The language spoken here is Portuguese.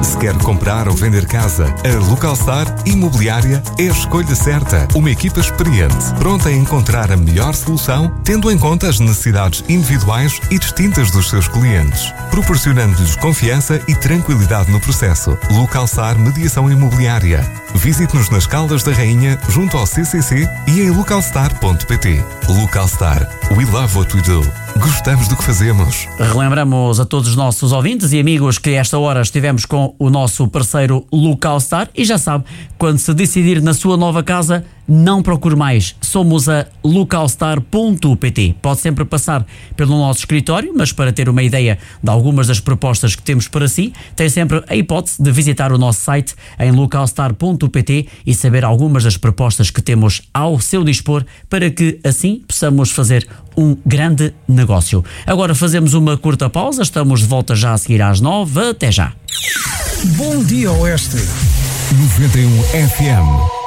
Se quer comprar ou vender casa, a Localstar Imobiliária é a escolha certa. Uma equipa experiente, pronta a encontrar a melhor solução, tendo em conta as necessidades individuais e distintas dos seus clientes, proporcionando-lhes confiança e tranquilidade no processo. Localstar Mediação Imobiliária. Visite-nos nas Caldas da Rainha, junto ao CCC e em localstar.pt. Localstar. We love what we do. Gostamos do que fazemos. Relembramos a todos os nossos ouvintes e amigos que esta hora estivemos com o nosso parceiro Localstar e já sabe, quando se decidir na sua nova casa, não procure mais. Somos a localstar.pt. Pode sempre passar pelo nosso escritório, mas para ter uma ideia de algumas das propostas que temos para si, tem sempre a hipótese de visitar o nosso site em localstar.pt e saber algumas das propostas que temos ao seu dispor para que assim possamos fazer um grande negócio. Agora fazemos uma curta pausa, estamos de volta já a seguir às 9. Até já. Bom dia, Oeste. 91 FM.